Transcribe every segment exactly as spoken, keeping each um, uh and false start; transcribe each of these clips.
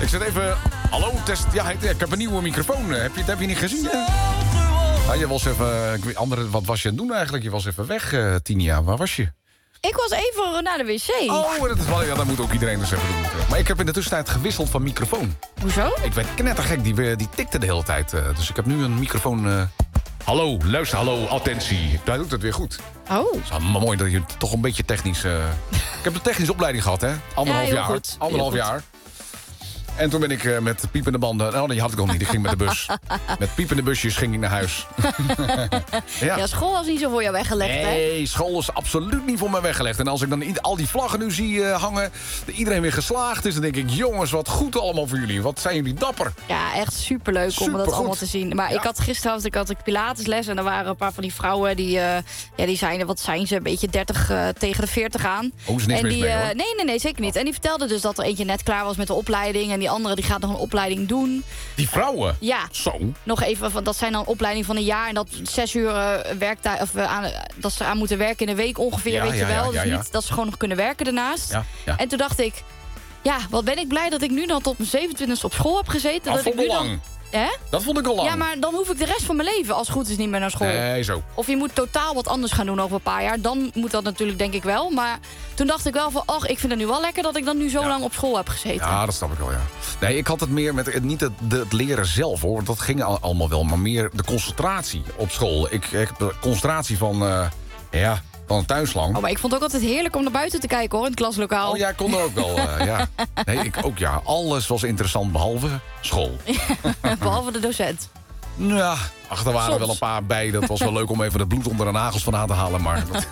Ik zet even... Hallo, test. Ja, ik, ik heb een nieuwe microfoon. Heb je het heb je niet gezien? Hè? Ah, je was even... Ik weet, andere, wat was je aan het doen eigenlijk? Je was even weg, uh, Tinia. Waar was je? Ik was even naar de wc. Oh, dat, is wel, ja, dat moet ook iedereen dus even doen. Maar ik heb in de tussentijd gewisseld van microfoon. Hoezo? Ik werd knettergek. Die, die tikte de hele tijd. Uh, dus ik heb nu een microfoon... Uh... Hallo, luister, hallo, attentie. Daar doet het weer goed. Oh. Het is mooi dat je toch een beetje technisch... Uh... ik heb een technische opleiding gehad, hè? Anderhalf ja, jaar. Goed. Anderhalf heel jaar. Goed. En toen ben ik uh, met piepende banden... Nou, die had ik nog niet. Ik ging met de bus. Met piepende busjes ging ik naar huis. ja. ja, school was niet zo voor jou weggelegd, nee, hè? Nee, school is absoluut niet voor mij weggelegd. En als ik dan al die vlaggen nu zie uh, hangen... dat iedereen weer geslaagd is, dan denk ik... jongens, wat goed allemaal voor jullie. Wat zijn jullie dapper. Ja, echt superleuk Super om dat goed. allemaal te zien. Maar ja. ik had gisteravond ik had ik pilatesles... en er waren een paar van die vrouwen die... Uh, ja, die zijn, wat zijn ze, een beetje dertig uh, tegen de veertig aan. Oh, is niks en mis die, mee, hoor. Uh, nee, nee, nee, zeker niet. En die vertelde dus dat er eentje net klaar was met de opleiding... en die andere die gaat nog een opleiding doen. Die vrouwen? Ja. Zo. Nog even, van, dat zijn dan opleiding van een jaar... en dat zes uur uh, werktijd, of, uh, aan, dat ze aan moeten werken in een week ongeveer, ja, weet ja, je wel. Ja, ja, ja. Dus niet dat ze gewoon nog kunnen werken daarnaast. Ja, ja. En toen dacht ik... ja, wat ben ik blij dat ik nu dan tot mijn zevenentwintigste op school heb gezeten. Ah, dat ik nu lang. dan... Hè? Dat vond ik al lang. Ja, maar dan hoef ik de rest van mijn leven als het goed is niet meer naar school. Nee, zo. Of je moet totaal wat anders gaan doen over een paar jaar. Dan moet dat natuurlijk denk ik wel. Maar toen dacht ik wel van... och, ik vind het nu wel lekker dat ik dan nu zo ja. lang op school heb gezeten. Ja, dat snap ik wel, ja. Nee, ik had het meer met... niet het, het leren zelf, hoor. Want dat ging al, allemaal wel. Maar meer de concentratie op school. Ik, ik heb de concentratie van... Uh, ja... van een tuinslang. Oh, maar ik vond het ook altijd heerlijk om naar buiten te kijken, hoor, in het klaslokaal. Oh ja, ik kon er ook wel, uh, ja. Nee, ik ook, ja. Alles was interessant, behalve school. Behalve de docent. Ja, ach, er waren Soms. wel een paar bij. Dat was wel leuk om even het bloed onder de nagels vandaan te halen. Maar dat...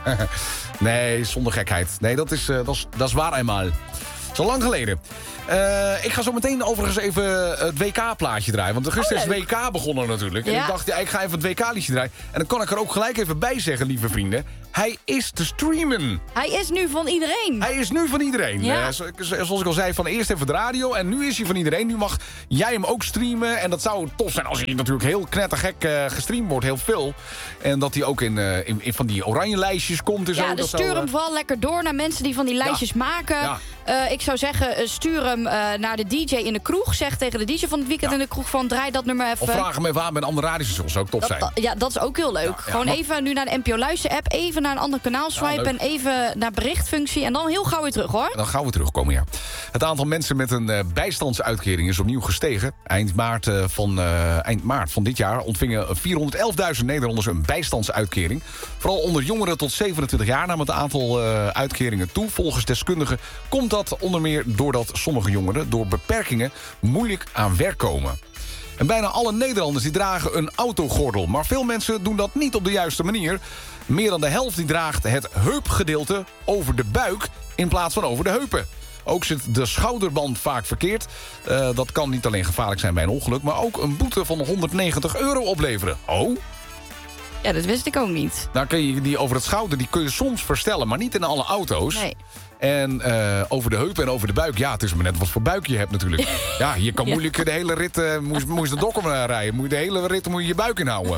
nee, zonder gekheid. Nee, dat is, uh, dat is, dat is waar eenmaal. Zo lang geleden. Uh, ik ga zo meteen overigens even het W K-plaatje draaien. Want gisteren oh, is het W K begonnen natuurlijk. En ja. ik dacht, ja, ik ga even het W K-liedje draaien. En dan kan ik er ook gelijk even bij zeggen, lieve vrienden. Hij is te streamen. Hij is nu van iedereen. Hij is nu van iedereen. Ja. Uh, zoals ik al zei, van eerst even de radio. En nu is hij van iedereen. Nu mag jij hem ook streamen. En dat zou tof zijn als hij natuurlijk heel knettergek uh, gestreamd wordt. Heel veel. En dat hij ook in, uh, in, in van die oranje lijstjes komt. En ja, zo. dus dat stuur zou, hem uh... vooral lekker door naar mensen die van die lijstjes ja. maken. Ja. Uh, ik zou zeggen, uh, stuur hem uh, naar de D J in de kroeg. Zeg tegen de D J van het weekend ja. in de kroeg van draai dat nummer even. Of vraag hem even aan bij een andere radiostations. Zou ook tof dat, zijn. Dat, ja, dat is ook heel leuk. Ja, ja, Gewoon maar... even nu naar de N P O Luister-app. Even naar een ander kanaal swipen. Ja, en even naar berichtfunctie. En dan heel gauw weer terug, hoor. Dan gaan we terugkomen, ja. Het aantal mensen met een uh, bijstandsuitkering is opnieuw gestegen. Eind maart, uh, van, uh, eind maart van dit jaar ontvingen vierhonderdelfduizend Nederlanders een bijstandsuitkering. Vooral onder jongeren tot zevenentwintig jaar nam het aantal uh, uitkeringen toe. Volgens deskundigen komt dat onder meer doordat sommige jongeren door beperkingen moeilijk aan werk komen. En bijna alle Nederlanders die dragen een autogordel. Maar veel mensen doen dat niet op de juiste manier. Meer dan de helft die draagt het heupgedeelte over de buik in plaats van over de heupen. Ook zit de schouderband vaak verkeerd. Uh, dat kan niet alleen gevaarlijk zijn bij een ongeluk, maar ook een boete van honderdnegentig euro opleveren. Oh? Ja, dat wist ik ook niet. Nou, kun je die over het schouder, die kun je soms verstellen, maar niet in alle auto's. Nee. En uh, over de heup en over de buik, ja, het is maar net wat voor buik je hebt natuurlijk. Ja, je kan moeilijk ja. de hele rit, uh, moest, moest de dokker uh, rijden. Moet je de hele rit moet je je buik inhouden.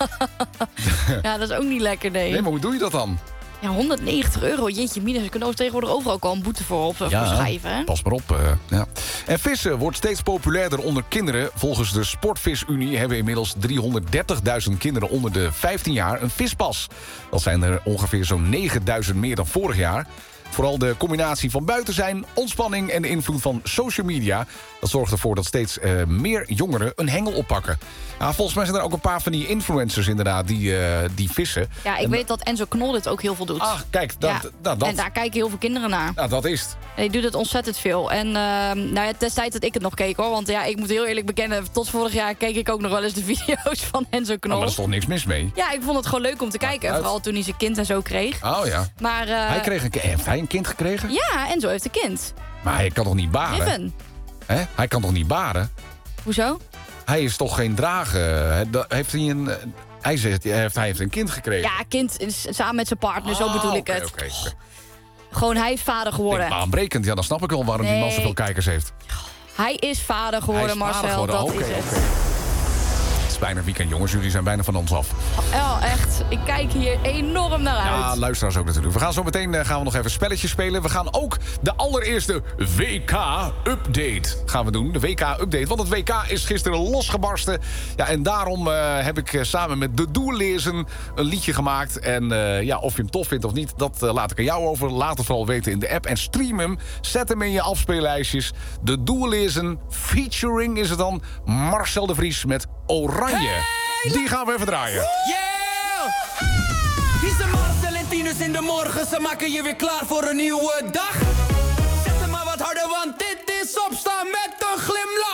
Ja, dat is ook niet lekker, nee. Nee, maar hoe doe je dat dan? Ja, honderdnegentig euro, jeetje mina. Ze kunnen tegenwoordig overal ook al een boete voor op ja, voor schrijven, hè? Pas maar op. Uh, ja. En vissen wordt steeds populairder onder kinderen. Volgens de Sportvisunie hebben inmiddels driehonderddertigduizend kinderen onder de vijftien jaar een vispas. Dat zijn er ongeveer zo'n negenduizend meer dan vorig jaar. Vooral de combinatie van buiten zijn, ontspanning en de invloed van social media... dat zorgt ervoor dat steeds uh, meer jongeren een hengel oppakken. Ja, volgens mij zijn er ook een paar van die influencers inderdaad die, uh, die vissen. Ja, ik en, weet dat Enzo Knol dit ook heel veel doet. Ah, kijk, dat, ja. nou, dat... En daar kijken heel veel kinderen naar. Nou, dat is het. Hij doet het ontzettend veel. En uh, nou ja, destijds dat ik het nog keek, hoor. Want ja, ik moet heel eerlijk bekennen, tot vorig jaar keek ik ook nog wel eens de video's van Enzo Knol. Oh, maar er is toch niks mis mee? Ja, ik vond het gewoon leuk om te kijken. Ah, vooral toen hij zijn kind en zo kreeg. Oh ja. Maar, uh, hij kreeg een, heeft hij een kind gekregen? Ja, Enzo heeft een kind. Maar hij kan toch niet baren? Riven. Hè? Hij kan toch niet baren? Hoezo? Hij is toch geen dragen? Heeft hij een... Hij zegt, hij heeft, hij heeft een kind gekregen. Ja, kind is samen met zijn partner, oh, zo bedoel ik okay, het. Okay, okay. Gewoon, hij is vader geworden. Baanbrekend, ja, dan snap ik wel waarom nee. die man zoveel kijkers heeft. Hij is vader geworden, hij is Marcel, vader geworden. dat okay, is het. Okay. Het is bijna weekend, jongens. Jullie zijn bijna van ons af. Ja, echt. Ik kijk hier enorm naar uit. Ja, luisteraars ook natuurlijk. We gaan zo meteen uh, gaan we nog even spelletjes spelen. We gaan ook de allereerste W K-update gaan we doen. De W K-update, want het W K is gisteren losgebarsten. Ja, en daarom uh, heb ik uh, samen met De Doellezen een liedje gemaakt. En uh, ja, of je hem tof vindt of niet, dat uh, laat ik aan jou over. Laat het vooral weten in de app. En stream hem. Zet hem in je afspeellijstjes. De Doellezen featuring is het dan Marcel de Vries met Oranje. Hey! Die gaan we even draaien. Yeah! Hier zijn Marcel en Tinus in de morgen. Ze maken je weer klaar voor een nieuwe dag. Zet hem maar wat harder, want dit